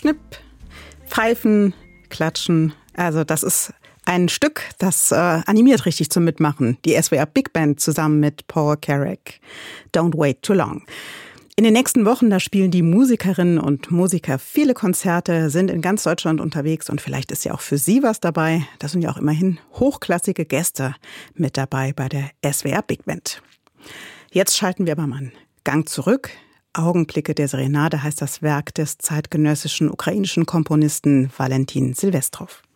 Schnipp, Pfeifen, Klatschen. Also das ist ein Stück, das animiert richtig zum Mitmachen. Die SWR Big Band zusammen mit Paul Carrack. Don't wait too long. In den nächsten Wochen, da spielen die Musikerinnen und Musiker viele Konzerte, sind in ganz Deutschland unterwegs und vielleicht ist ja auch für Sie was dabei. Da sind ja auch immerhin hochklassige Gäste mit dabei bei der SWR Big Band. Jetzt schalten wir aber mal einen Gang zurück. Augenblicke der Serenade heißt das Werk des zeitgenössischen ukrainischen Komponisten Valentin Silvestrov.